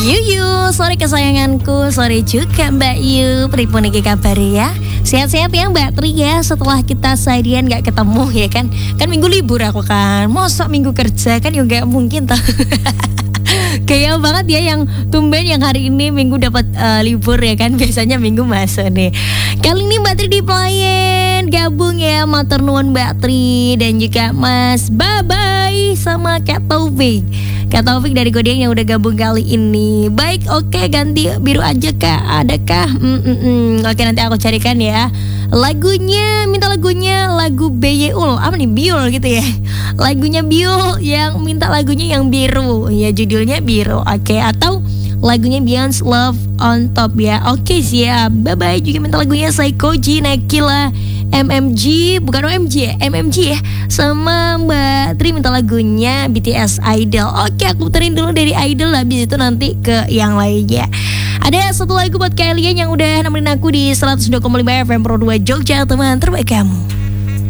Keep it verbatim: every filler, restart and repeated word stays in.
Yuyu, sore kesayanganku, sore juga Mbak Yu. Pripun iki kabar ya? Sehat-sehat ya Mbak Tri ya, setelah kita seharian gak ketemu ya kan. Kan minggu libur aku kan, mosok minggu kerja kan ya gak mungkin toh. Kayak banget ya yang tumben yang hari ini minggu dapat uh, libur ya kan. Biasanya minggu masuk nih. Kali ini Mbak Tri di pelayan gabung ya, matur nuwun Mbak Tri dan juga Mas Babai sama Kak Taufik. Kak Taufik dari Godeng yang udah gabung kali ini. Baik, oke, ganti biru aja Kak. Adakah? Mm-mm. Oke, nanti aku carikan ya. Lagunya, minta lagunya lagu B Y U. Apa nih? Biul gitu ya. Lagunya Biul yang minta lagunya yang biru. Ya judulnya Biru. Oke, atau lagunya Beyonce Love on Top ya. Oke siap. Bye-bye. Juga minta lagunya Psychoji, Nakila, M M G, bukan O M G ya, M M G ya. Sama Mbak Tri minta lagunya B T S Idol. Oke, aku puterin dulu dari Idol, habis itu nanti ke yang lainnya. Ada satu lagu buat kalian yang udah nemenin aku di seratus dua koma lima F M Pro dua Jogja, teman terbaik kamu.